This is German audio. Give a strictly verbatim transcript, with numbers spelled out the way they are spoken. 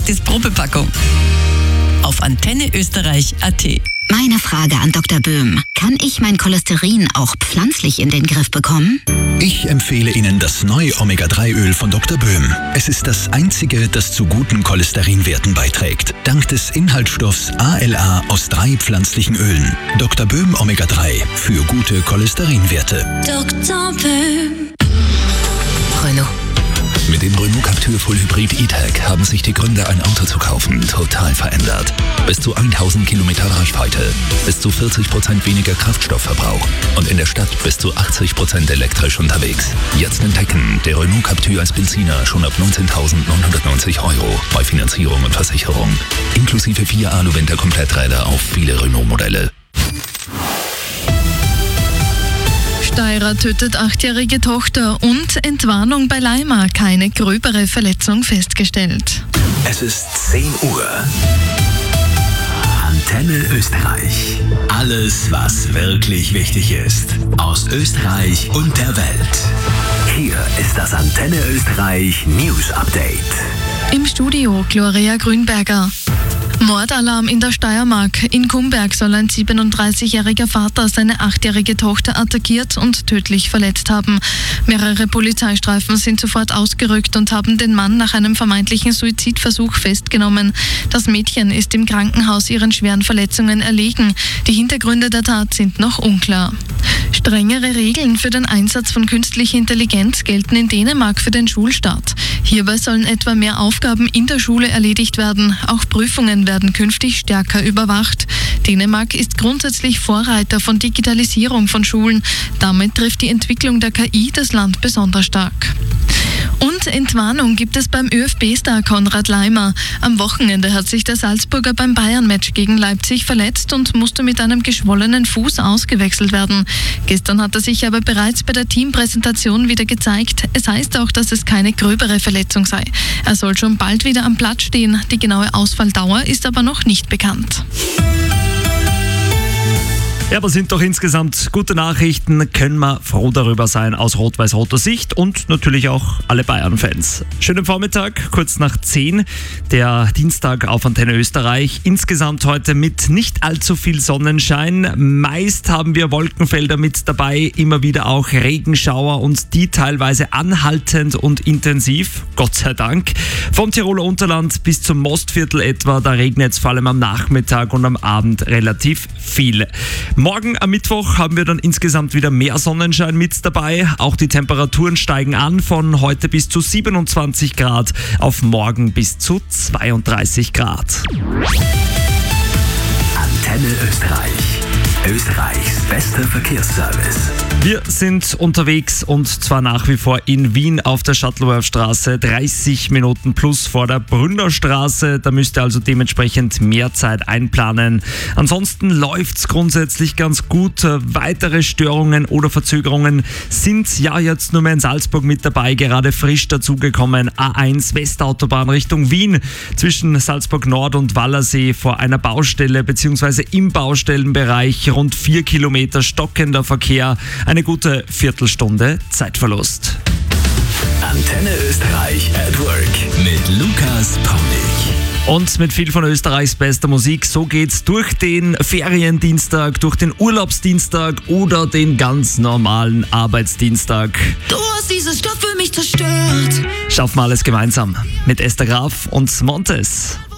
gratis Probepackung. Auf Antenne Österreich Punkt a t. Meine Frage an Doktor Böhm. Kann ich mein Cholesterin auch pflanzlich in den Griff bekommen? Ich empfehle Ihnen das neue Omega drei Öl von Doktor Böhm. Es ist das einzige, das zu guten Cholesterinwerten beiträgt. Dank des Inhaltsstoffs A L A aus drei pflanzlichen Ölen. Doktor Böhm Omega drei für gute Cholesterinwerte. Doktor Böhm. Renault. Mit dem Renault Captur Full Hybrid E-Tech haben sich die Gründe, ein Auto zu kaufen, total verändert. Bis zu tausend Kilometer Reichweite, bis zu vierzig Prozent weniger Kraftstoffverbrauch und in der Stadt bis zu achtzig Prozent elektrisch unterwegs. Jetzt entdecken, der Renault Captur als Benziner schon ab neunzehntausendneunhundertneunzig Euro bei Finanzierung und Versicherung. Inklusive vier Alu-Winter-Kompletträder auf viele Renault-Modelle. Steirer tötet achtjährige Tochter und Entwarnung bei Leimer. Keine gröbere Verletzung festgestellt. Es ist zehn Uhr. Antenne Österreich. Alles, was wirklich wichtig ist. Aus Österreich und der Welt. Hier ist das Antenne Österreich News Update. Im Studio Gloria Grünberger. Mordalarm in der Steiermark. In Kumberg soll ein siebenunddreißigjähriger Vater seine achtjährige Tochter attackiert und tödlich verletzt haben. Mehrere Polizeistreifen sind sofort ausgerückt und haben den Mann nach einem vermeintlichen Suizidversuch festgenommen. Das Mädchen ist im Krankenhaus ihren schweren Verletzungen erlegen. Die Hintergründe der Tat sind noch unklar. Strengere Regeln für den Einsatz von künstlicher Intelligenz gelten in Dänemark für den Schulstart. Hierbei sollen etwa mehr Aufgaben in der Schule erledigt werden. Auch Prüfungen werden künftig stärker überwacht. Dänemark ist grundsätzlich Vorreiter von Digitalisierung von Schulen. Damit trifft die Entwicklung der K I das Land besonders stark. Und Entwarnung gibt es beim ÖFB-Star Konrad Laimer. Am Wochenende hat sich der Salzburger beim Bayern-Match gegen Leipzig verletzt und musste mit einem geschwollenen Fuß ausgewechselt werden. Gestern hat er sich aber bereits bei der Teampräsentation wieder gezeigt. Es heißt auch, dass es keine gröbere Verletzung sei. Er soll schon bald wieder am Platz stehen. Die genaue Ausfalldauer ist aber noch nicht bekannt. Ja, aber sind doch insgesamt gute Nachrichten, können wir froh darüber sein aus rot-weiß-roter Sicht und natürlich auch alle Bayern-Fans. Schönen Vormittag, kurz nach zehn, der Dienstag auf Antenne Österreich. Insgesamt heute mit nicht allzu viel Sonnenschein. Meist haben wir Wolkenfelder mit dabei, immer wieder auch Regenschauer und die teilweise anhaltend und intensiv, Gott sei Dank. Vom Tiroler Unterland bis zum Mostviertel etwa, da regnet es vor allem am Nachmittag und am Abend relativ viel. Morgen am Mittwoch haben wir dann insgesamt wieder mehr Sonnenschein mit dabei. Auch die Temperaturen steigen an von heute bis zu siebenundzwanzig Grad auf morgen bis zu zweiunddreißig Grad. Antenne Österreich. Österreichs bester Verkehrsservice. Wir sind unterwegs und zwar nach wie vor in Wien auf der Shuttleworth-Straße, dreißig Minuten plus vor der Brünnerstraße. Da müsst ihr also dementsprechend mehr Zeit einplanen. Ansonsten läuft's grundsätzlich ganz gut. Weitere Störungen oder Verzögerungen sind ja jetzt nur mehr in Salzburg mit dabei, gerade frisch dazugekommen. A eins Westautobahn Richtung Wien zwischen Salzburg Nord und Wallersee vor einer Baustelle bzw. im Baustellenbereich. Rund vier Kilometer stockender Verkehr, eine gute Viertelstunde Zeitverlust. Antenne Österreich at Work mit Lukas Paulik. Und mit viel von Österreichs bester Musik, so geht's durch den Feriendienstag, durch den Urlaubsdienstag oder den ganz normalen Arbeitsdienstag. Du hast diese Stadt für mich zerstört. Schaffen wir alles gemeinsam mit Esther Graf und Montes.